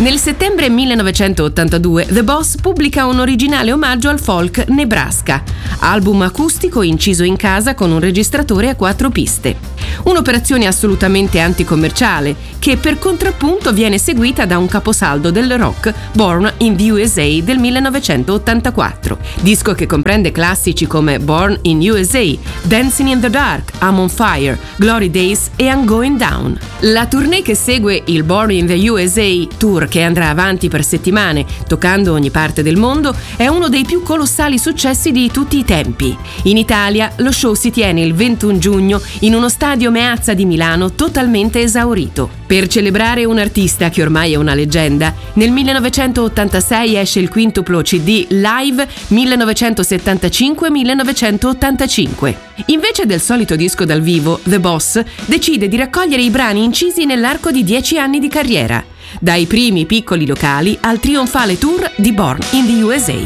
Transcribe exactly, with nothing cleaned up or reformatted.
Nel settembre millenovecentottantadue The Boss pubblica un originale omaggio al folk Nebraska, album acustico inciso in casa con un registratore a quattro piste. Un'operazione assolutamente anticommerciale che per contrappunto viene seguita da un caposaldo del rock, Born in the U S A del millenovecentottantaquattro, disco che comprende classici come Born in U S A, Dancing in the Dark, I'm on Fire, Glory Days e I'm Going Down. La tournée che segue il Born in the U S A tour, che andrà avanti per settimane toccando ogni parte del mondo, è uno dei più colossali successi di tutti i tempi. In Italia lo show si tiene il ventuno giugno in uno stadio Meazza di Milano totalmente esaurito. Per celebrare un artista che ormai è una leggenda, nel millenovecentottantasei esce il quintuplo C D Live millenovecentosettantacinque millenovecentottantacinque. Invece del solito disco dal vivo, The Boss decide di raccogliere i brani incisi nell'arco di dieci anni di carriera, dai primi piccoli locali al trionfale tour di Born in the U S A.